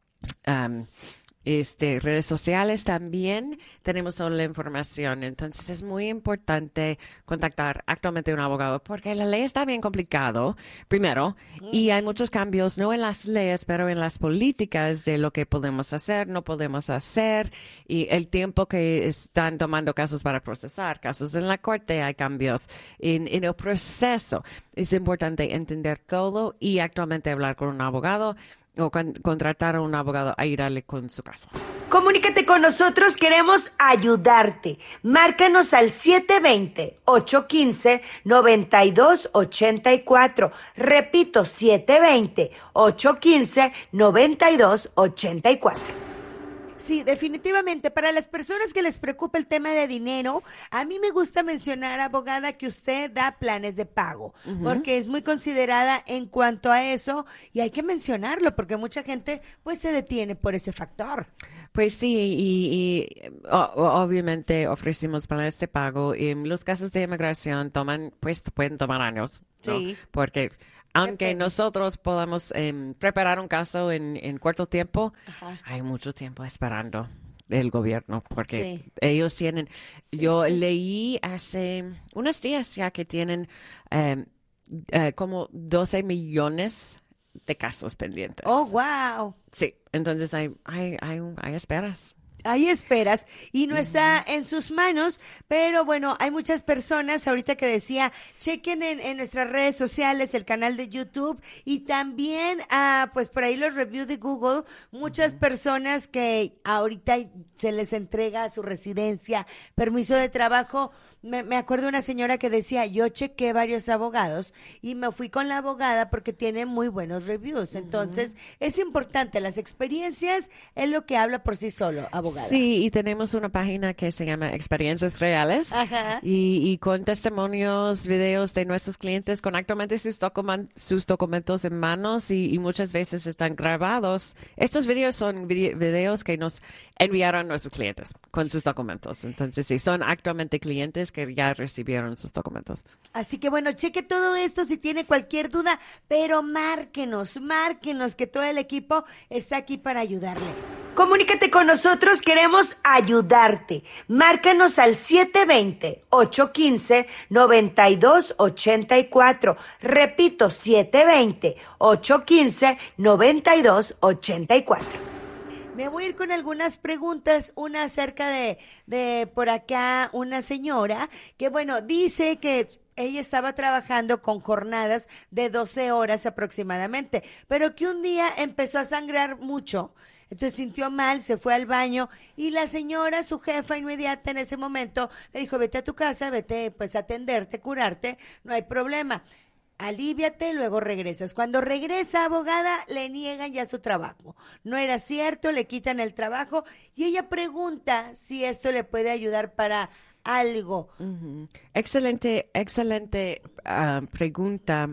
um, Este, redes sociales también tenemos toda la información. Entonces es muy importante contactar actualmente a un abogado porque la ley está bien complicado, primero, y hay muchos cambios, no en las leyes, pero en las políticas de lo que podemos hacer, no podemos hacer, y el tiempo que están tomando casos para procesar, casos en la corte, hay cambios en, en el proceso. Es importante entender todo y actualmente hablar con un abogado o con, contratar a un abogado a ayudarle con su caso. Comunícate con nosotros, queremos ayudarte. Márcanos al siete dos cero, ocho uno cinco, nueve dos ocho cuatro. Repito, siete dos cero, ocho uno cinco, nueve dos ocho cuatro. Sí, definitivamente. Para las personas que les preocupa el tema de dinero, a mí me gusta mencionar, abogada, que usted da planes de pago, uh-huh. porque es muy considerada en cuanto a eso y hay que mencionarlo porque mucha gente pues se detiene por ese factor. Pues sí, y, y o, obviamente ofrecimos planes de pago y los casos de inmigración toman, pues pueden tomar años, ¿no? Sí. Porque aunque Depende. nosotros podamos eh, preparar un caso en, en corto tiempo, Ajá. hay mucho tiempo esperando del gobierno, porque sí. ellos tienen, sí, yo sí. leí hace unos días ya que tienen eh, eh, como doce millones de casos pendientes. ¡Oh, wow! Sí, entonces hay, hay, hay, hay esperas. Hay esperas y no está en sus manos, pero bueno, hay muchas personas ahorita que decía, chequen en, en nuestras redes sociales, el canal de YouTube y también, ah, pues por ahí los reviews de Google, muchas uh-huh. personas que ahorita se les entrega a su residencia, permiso de trabajo. Me, me acuerdo de una señora que decía, yo chequé varios abogados y me fui con la abogada porque tiene muy buenos reviews. Entonces, uh-huh. es importante, las experiencias es lo que habla por sí solo, abogada. Sí, y tenemos una página que se llama Experiencias Reales. Ajá. Y, y con testimonios, videos de nuestros clientes con actualmente sus, document, sus documentos en manos y, y muchas veces están grabados. Estos videos son videos que nos enviaron nuestros clientes con sus documentos. Entonces, sí, son actualmente clientes que ya recibieron sus documentos. Así que bueno, cheque todo esto si tiene cualquier duda, pero márquenos, márquenos que todo el equipo está aquí para ayudarle. Comunícate con nosotros, queremos ayudarte. Márcanos al siete dos cero, ocho uno cinco, nueve dos ocho cuatro. Repito, siete dos cero, ocho uno cinco, nueve dos ocho cuatro. Me voy a ir con algunas preguntas, una acerca de, de por acá, una señora que, bueno, dice que ella estaba trabajando con jornadas de doce horas aproximadamente, pero que un día empezó a sangrar mucho. Entonces sintió mal, se fue al baño y la señora, su jefa inmediata en ese momento, le dijo, vete a tu casa, vete pues a atenderte, curarte, no hay problema. Alíviate, luego regresas. Cuando regresa, abogada, le niegan ya su trabajo. No era cierto, le quitan el trabajo y ella pregunta si esto le puede ayudar para algo. Uh-huh. Excelente, excelente uh, pregunta.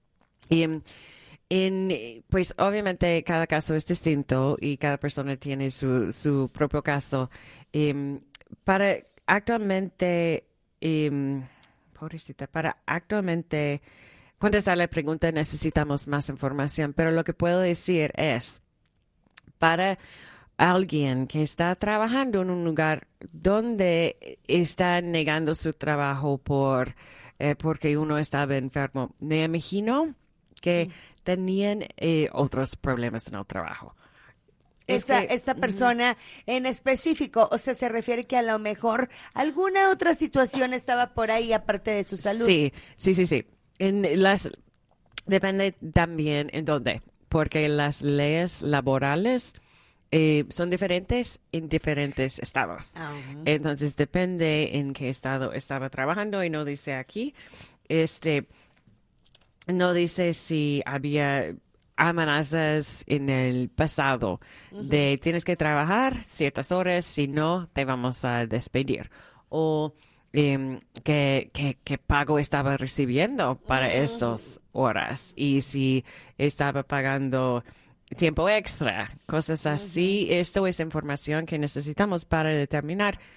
Y, en, pues obviamente cada caso es distinto y cada persona tiene su, su propio caso. Um, para actualmente, um, pobrecita, para actualmente contestar la pregunta necesitamos más información, pero lo que puedo decir es, para alguien que está trabajando en un lugar donde está negando su trabajo por eh, porque uno estaba enfermo, me imagino que mm. tenían eh, otros problemas en el trabajo. Esta, Este, esta persona uh-huh. en específico, o sea, se refiere que a lo mejor alguna otra situación estaba por ahí aparte de su salud. Sí, sí, sí, sí. En las, depende también en dónde, porque las leyes laborales eh, son diferentes en diferentes estados. Uh-huh. Entonces, depende en qué estado estaba trabajando y no dice aquí. Este, no dice si había amenazas en el pasado uh-huh. de tienes que trabajar ciertas horas, si no, te vamos a despedir. O Um, ¿qué, qué, qué pago estaba recibiendo para uh-huh. estas horas y si estaba pagando tiempo extra, cosas así. Uh-huh. Esto es información que necesitamos para determinar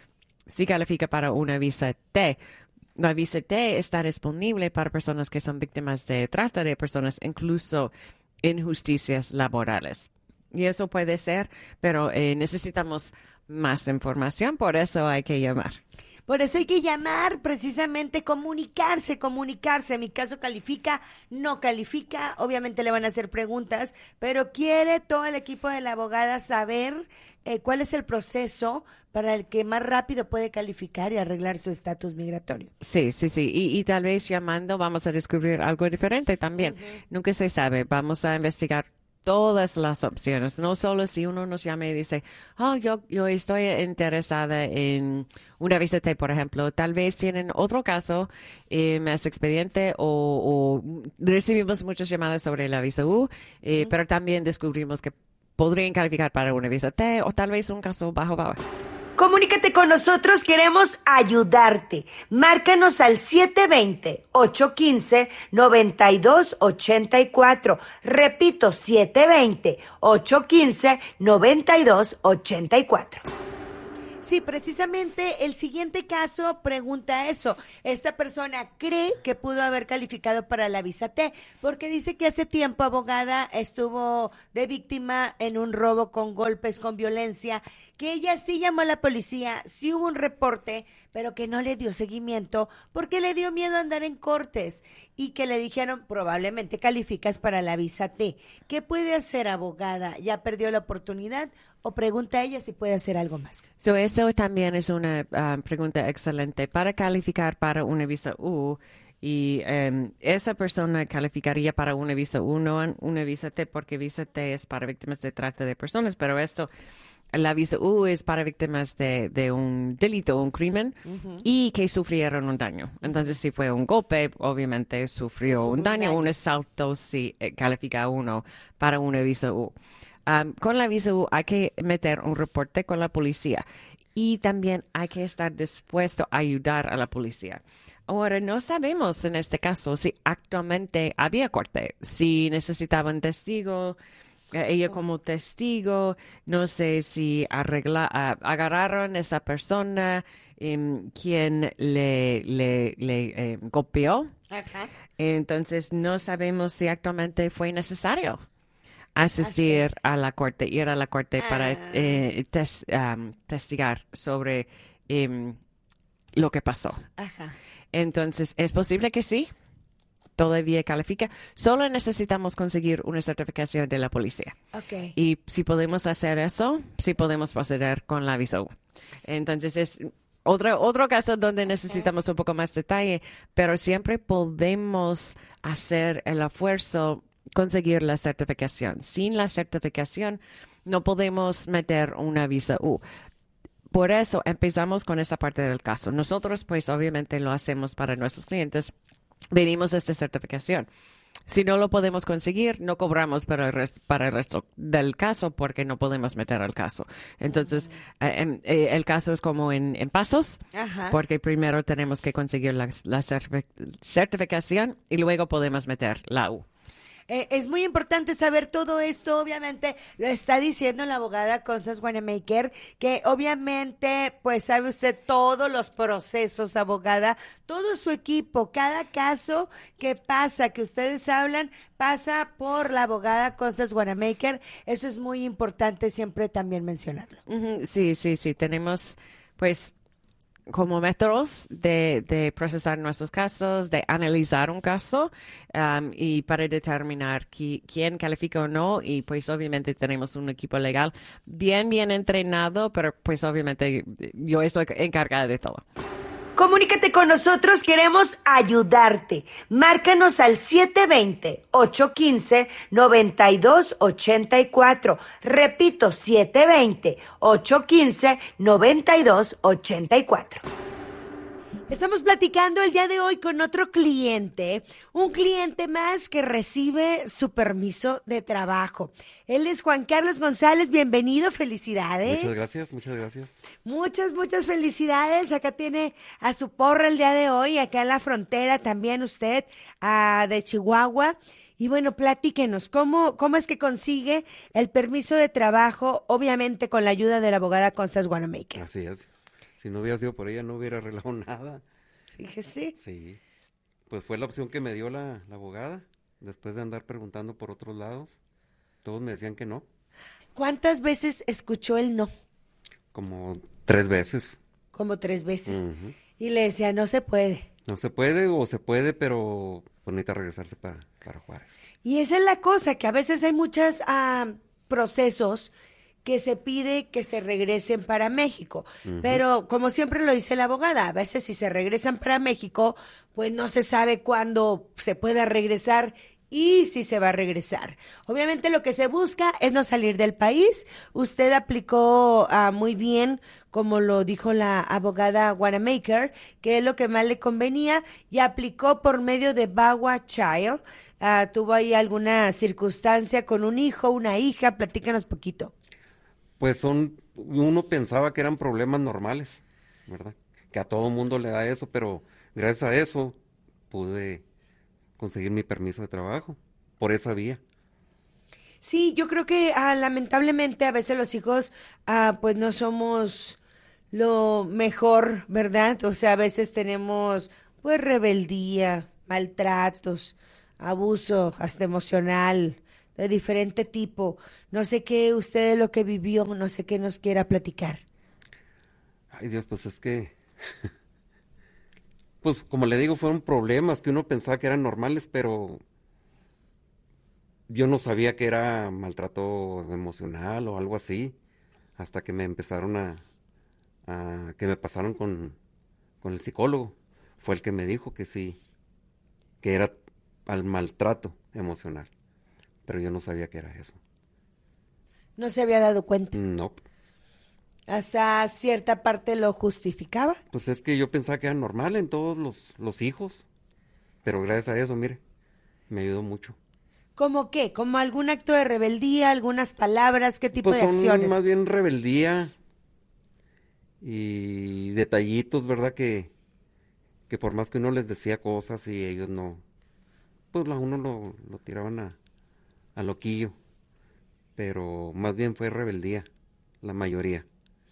sí califica para una visa T. La visa T está disponible para personas que son víctimas de trata de personas, incluso injusticias laborales. Y eso puede ser, pero eh, necesitamos más información, por eso hay que llamar. Por eso hay que llamar, precisamente comunicarse, comunicarse. Mi caso califica, no califica. Obviamente le van a hacer preguntas, pero quiere todo el equipo de la abogada saber eh, cuál es el proceso para el que más rápido puede calificar y arreglar su estatus migratorio. Sí, sí, sí. Y, y tal vez llamando vamos a descubrir algo diferente también. Uh-huh. Nunca se sabe. Vamos a investigar todas las opciones, no solo si uno nos llama y dice, oh, yo, yo estoy interesada en una visa T, por ejemplo, tal vez tienen otro caso eh, más expediente o, o recibimos muchas llamadas sobre la visa U, eh, uh-huh. pero también descubrimos que podrían calificar para una visa T o tal vez un caso bajo bajo. Comunícate con nosotros, queremos ayudarte. Márcanos al siete dos cero, ocho uno cinco, nueve dos ocho cuatro. Repito, siete dos cero, ocho uno cinco, nueve dos ocho cuatro. Sí, precisamente el siguiente caso pregunta eso. Esta persona cree que pudo haber calificado para la visa T porque dice que hace tiempo, abogada, estuvo de víctima en un robo con golpes, con violencia, que ella sí llamó a la policía, sí hubo un reporte, pero que no le dio seguimiento porque le dio miedo a andar en cortes y que le dijeron probablemente calificas para la visa T. ¿Qué puede hacer, abogada? ¿Ya perdió la oportunidad? O pregunta a ella si puede hacer algo más. So, eso también es una uh, pregunta excelente. Para calificar para una visa U, y um, esa persona calificaría para una visa U, no una visa T, porque visa T es para víctimas de trata de personas, pero esto, la visa U es para víctimas de, de un delito, un crimen, uh-huh. y que sufrieron un daño. Entonces, si fue un golpe, obviamente sufrió sí, un, un daño, daño, un asalto, sí, eh, califica a uno para una visa U. Um, con la visa U hay que meter un reporte con la policía y también hay que estar dispuesto a ayudar a la policía. Ahora, no sabemos en este caso si actualmente había corte, si necesitaban testigo, eh, ella como testigo, no sé si arregla, uh, agarraron a esa persona um, quien le, le, le eh, golpeó. Ajá. Entonces, no sabemos si actualmente fue necesario asistir a la corte, ir a la corte ah. para eh, tes, um, testigar sobre um, lo que pasó. Ajá. Entonces, es posible que sí, todavía califica. Solo necesitamos conseguir una certificación de la policía. Okay. Y si podemos hacer eso, sí podemos proceder con la visa U. Entonces, es otro, otro caso donde necesitamos okay. un poco más detalle, pero siempre podemos hacer el esfuerzo conseguir la certificación. Sin la certificación no podemos meter una visa U. Por eso empezamos con esa parte del caso. Nosotros, pues, obviamente lo hacemos para nuestros clientes. Venimos a esta certificación. Si no lo podemos conseguir, no cobramos para el, rest, para el resto del caso porque no podemos meter el caso. Entonces, uh-huh. eh, eh, el caso es como en, en pasos, uh-huh. porque primero tenemos que conseguir la, la certific- certificación y luego podemos meter la U. Eh, es muy importante saber todo esto, obviamente lo está diciendo la abogada Constance Wanamaker, que obviamente pues sabe usted todos los procesos, abogada, todo su equipo, cada caso que pasa, que ustedes hablan, pasa por la abogada Constance Wanamaker, eso es muy importante siempre también mencionarlo. Uh-huh. Sí, sí, sí, tenemos pues como métodos de, de procesar nuestros casos, de analizar un caso um, y para determinar qui, quién califica o no. Y pues obviamente tenemos un equipo legal bien, bien entrenado, pero pues obviamente yo estoy encargada de todo. Comunícate con nosotros, queremos ayudarte. Márcanos al siete dos cero, ocho uno cinco, nueve dos ocho cuatro. Repito, siete dos cero, ocho uno cinco, nueve dos ocho cuatro. Estamos platicando el día de hoy con otro cliente, un cliente más que recibe su permiso de trabajo. Él es Juan Carlos González, bienvenido, felicidades. Muchas gracias, muchas gracias. Muchas, muchas felicidades. Acá tiene a su porra el día de hoy, acá en la frontera también usted, uh, de Chihuahua. Y bueno, platíquenos, ¿cómo, ¿cómo es que consigue el permiso de trabajo, obviamente con la ayuda de la abogada Constance Wanamaker? Así es. Si no hubiera sido por ella, no hubiera arreglado nada. Fíjese. Sí. Pues fue la opción que me dio la, la abogada, después de andar preguntando por otros lados. Todos me decían que no. ¿Cuántas veces escuchó el no? Como tres veces. Como tres veces. Uh-huh. Y le decía, no se puede. No se puede o se puede, pero pues necesita regresarse para, para Juárez. Y esa es la cosa, que a veces hay muchos uh, procesos que se pide que se regresen para México. Uh-huh. Pero como siempre lo dice la abogada, a veces si se regresan para México, pues no se sabe cuándo se pueda regresar y si se va a regresar. Obviamente lo que se busca es no salir del país. Usted aplicó uh, muy bien, como lo dijo la abogada Wanamaker, que es lo que más le convenía, y aplicó por medio de V A W A Child. Uh, ¿Tuvo ahí alguna circunstancia con un hijo, una hija? Platícanos poquito. Pues son, uno pensaba que eran problemas normales, ¿verdad? Que a todo mundo le da eso, pero gracias a eso pude conseguir mi permiso de trabajo por esa vía. Sí, yo creo que ah, lamentablemente a veces los hijos ah, pues no somos lo mejor, ¿verdad? O sea, a veces tenemos pues rebeldía, maltratos, abuso hasta emocional, de diferente tipo. No sé qué usted es lo que vivió, no sé qué nos quiera platicar. Ay Dios, pues es que pues como le digo, fueron problemas que uno pensaba que eran normales, pero yo no sabía que era maltrato emocional o algo así, hasta que me empezaron a, a que me pasaron con, con el psicólogo. Fue el que me dijo que sí, que era al maltrato emocional, pero yo no sabía que era eso. ¿No se había dado cuenta? No. ¿Hasta cierta parte lo justificaba? Pues es que yo pensaba que era normal en todos los, los hijos, pero gracias a eso, mire, me ayudó mucho. ¿Cómo qué? ¿Como algún acto de rebeldía, algunas palabras, qué tipo pues de son acciones? Más bien rebeldía y detallitos, ¿verdad? Que, que por más que uno les decía cosas y ellos no, pues a uno lo, lo tiraban a, a loquillo, pero más bien fue rebeldía, la mayoría.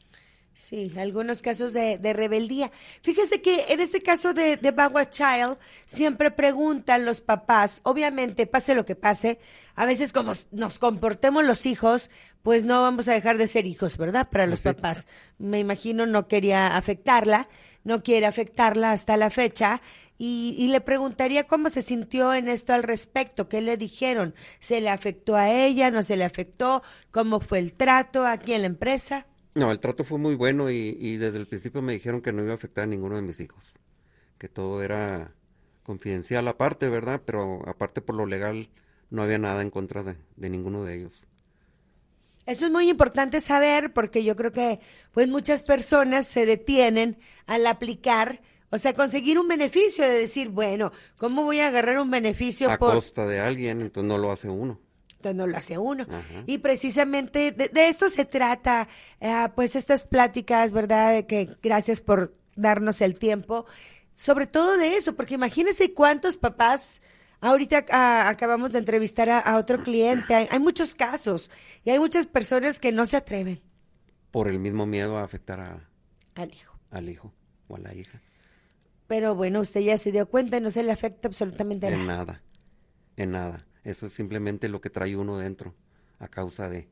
Sí, algunos casos de, de rebeldía. Fíjese que en este caso de, de V A W A Child siempre preguntan los papás, obviamente pase lo que pase, a veces como nos comportemos los hijos, pues no vamos a dejar de ser hijos, ¿verdad? Para los sí. papás. Me imagino no quería afectarla, no quiere afectarla hasta la fecha. Y, y le preguntaría cómo se sintió en esto al respecto, qué le dijeron, ¿se le afectó a ella, no se le afectó? ¿Cómo fue el trato aquí en la empresa? No, el trato fue muy bueno y, y desde el principio me dijeron que no iba a afectar a ninguno de mis hijos, que todo era confidencial aparte, ¿verdad? Pero aparte por lo legal no había nada en contra de, de ninguno de ellos. Eso es muy importante saber porque yo creo que pues muchas personas se detienen al aplicar, o sea, conseguir un beneficio de decir, bueno, ¿cómo voy a agarrar un beneficio a por... costa de alguien? Entonces no lo hace uno. no lo hace uno. Ajá. Y precisamente de, de esto se trata, eh, pues estas pláticas, ¿verdad? Que gracias por darnos el tiempo, sobre todo de eso, porque imagínense cuántos papás, ahorita a, acabamos de entrevistar a, a otro cliente, hay, hay muchos casos y hay muchas personas que no se atreven. Por el mismo miedo a afectar a, al hijo. Al hijo o a la hija. Pero bueno, usted ya se dio cuenta, no se le afecta absolutamente nada. En nada, en nada. Eso es simplemente lo que trae uno dentro, a causa de,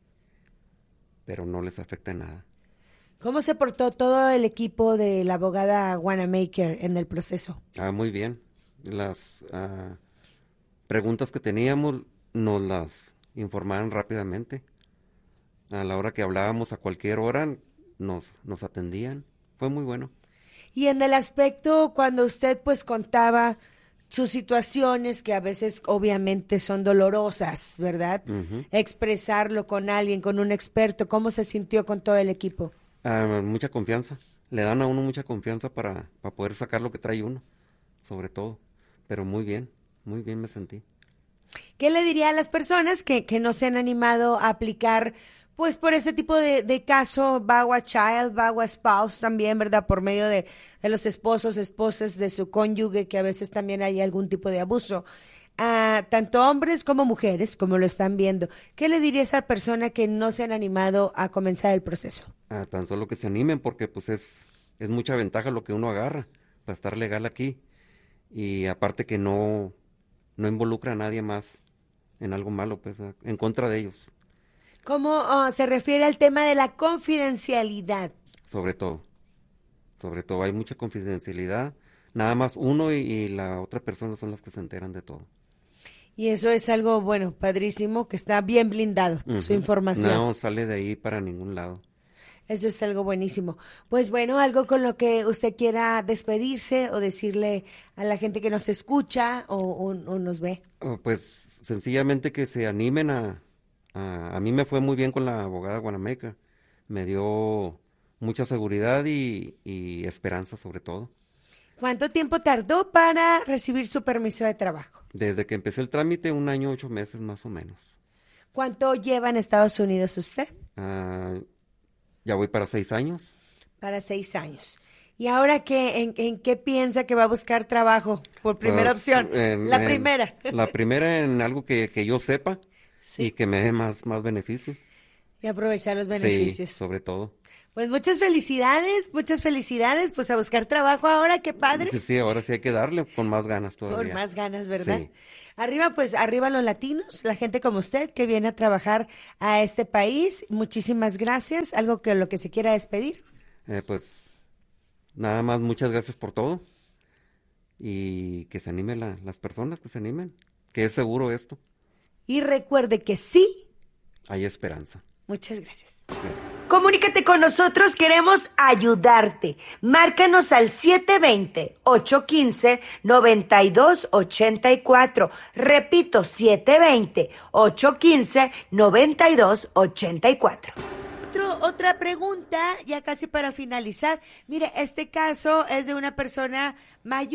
pero no les afecta en nada. ¿Cómo se portó todo el equipo de la abogada Wanamaker en el proceso? Ah, muy bien. Las uh, preguntas que teníamos nos las informaron rápidamente. A la hora que hablábamos, a cualquier hora, nos, nos atendían. Fue muy bueno. Y en el aspecto, cuando usted pues contaba sus situaciones que a veces obviamente son dolorosas, ¿verdad? Uh-huh. Expresarlo con alguien, con un experto, ¿cómo se sintió con todo el equipo? Uh, mucha confianza, le dan a uno mucha confianza para, para poder sacar lo que trae uno, sobre todo, pero muy bien, muy bien me sentí. ¿Qué le diría a las personas que, que no se han animado a aplicar, pues por este tipo de, de caso, V A W A Child, V A W A Spouse también, ¿verdad? Por medio de, de los esposos, esposas de su cónyuge, que a veces también hay algún tipo de abuso. Uh, tanto hombres como mujeres, como lo están viendo. ¿Qué le diría a esa persona que no se han animado a comenzar el proceso? Ah, tan solo que se animen porque pues es, es mucha ventaja lo que uno agarra para estar legal aquí. Y aparte que no, no involucra a nadie más en algo malo, pues, en contra de ellos. ¿Cómo oh, se refiere al tema de la confidencialidad? Sobre todo, sobre todo, hay mucha confidencialidad. Nada más uno y, y la otra persona son las que se enteran de todo. Y eso es algo, bueno, padrísimo, que está bien blindado, uh-huh. su información. No sale de ahí para ningún lado. Eso es algo buenísimo. Pues bueno, algo con lo que usted quiera despedirse o decirle a la gente que nos escucha o, o, o nos ve. Oh, pues sencillamente que se animen a, a... A mí me fue muy bien con la abogada Guanamaker. Me dio mucha seguridad y, y esperanza sobre todo. ¿Cuánto tiempo tardó para recibir su permiso de trabajo? Desde que empecé el trámite, un año, ocho meses más o menos. ¿Cuánto lleva en Estados Unidos usted? Ah... Uh, Ya voy para seis años. Para seis años. ¿Y ahora qué, en, en qué piensa que va a buscar trabajo por primera pues, opción? En, la en, primera. La primera en algo que, que yo sepa sí. y que me dé más, más beneficio. Y aprovechar los beneficios. Sí, sobre todo. Pues muchas felicidades, muchas felicidades, pues a buscar trabajo ahora, qué padre. Sí, sí, ahora sí hay que darle con más ganas todavía. Con más ganas, ¿verdad? Sí. Arriba, pues, arriba los latinos, la gente como usted que viene a trabajar a este país. Muchísimas gracias. ¿Algo que lo que se quiera despedir? Eh, pues, nada más, muchas gracias por todo. Y que se animen la, las personas, que se animen. Que es seguro esto. Y recuerde que sí. Hay esperanza. Muchas gracias. Sí. Comunícate con nosotros, queremos ayudarte. Márcanos al siete dos cero, ocho uno cinco, nueve dos ocho cuatro. Repito, siete dos cero, ocho uno cinco, nueve dos ocho cuatro. Otro, otra pregunta, ya casi para finalizar. Mire, este caso es de una persona mayor.